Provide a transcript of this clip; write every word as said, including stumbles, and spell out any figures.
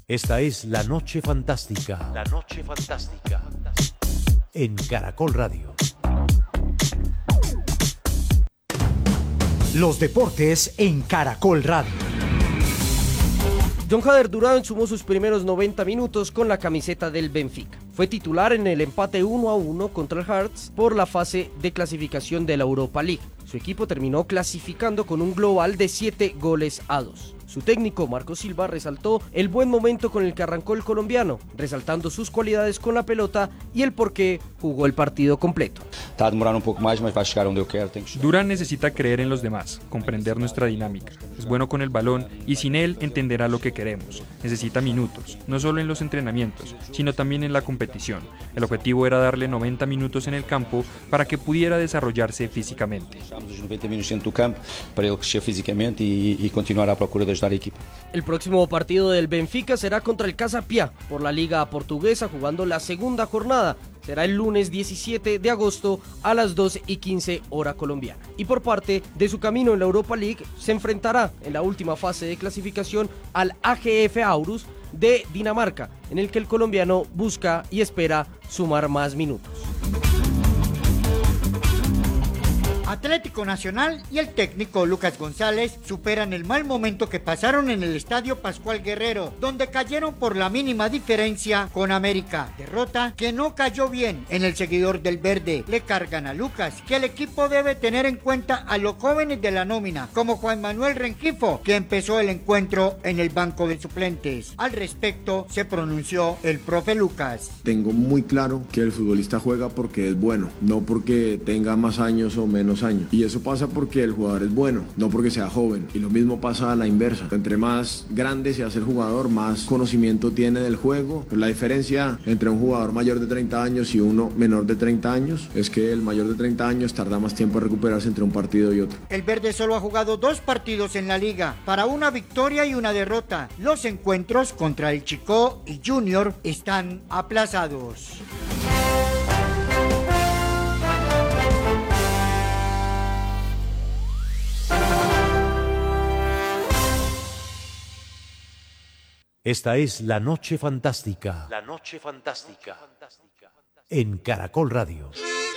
Esta es La Noche Fantástica. La Noche Fantástica. En Caracol Radio. Los deportes en Caracol Radio. John Jader Durán sumó sus primeros noventa minutos con la camiseta del Benfica. Fue titular en el empate uno a uno contra el Hearts por la fase de clasificación de la Europa League. Su equipo terminó clasificando con un global de siete goles a dos. Su técnico, Marco Silva, resaltó el buen momento con el que arrancó el colombiano, resaltando sus cualidades con la pelota y el por qué jugó el partido completo. Durán necesita creer en los demás, comprender nuestra dinámica. Es bueno con el balón y sin él entenderá lo que queremos. Necesita minutos, no solo en los entrenamientos, sino también en la competición. El objetivo era darle noventa minutos en el campo para que pudiera desarrollarse físicamente. El próximo partido del Benfica será contra el Casa Pia por la Liga Portuguesa, jugando la segunda jornada. Será el lunes diecisiete de agosto a las dos y quince hora colombiana. Y por parte de su camino en la Europa League, se enfrentará en la última fase de clasificación al A G F Aarhus de Dinamarca, en el que el colombiano busca y espera sumar más minutos. Atlético Nacional y el técnico Lucas González superan el mal momento que pasaron en el Estadio Pascual Guerrero, donde cayeron por la mínima diferencia con América. Derrota que no cayó bien en el seguidor del verde. Le cargan a Lucas que el equipo debe tener en cuenta a los jóvenes de la nómina, como Juan Manuel Rengifo, que empezó el encuentro en el banco de suplentes. Al respecto se pronunció el profe Lucas. Tengo muy claro que el futbolista juega porque es bueno, no porque tenga más años o menos años. Y eso pasa porque el jugador es bueno, no porque sea joven. Y lo mismo pasa a la inversa. Entre más grande se hace el jugador, más conocimiento tiene del juego. Pero la diferencia entre un jugador mayor de treinta años y uno menor de treinta años es que el mayor de treinta años tarda más tiempo en recuperarse entre un partido y otro. El verde solo ha jugado dos partidos en la liga, para una victoria y una derrota. Los encuentros contra el Chicó y Junior están aplazados. Esta es La Noche Fantástica. La Noche Fantástica. En Caracol Radio.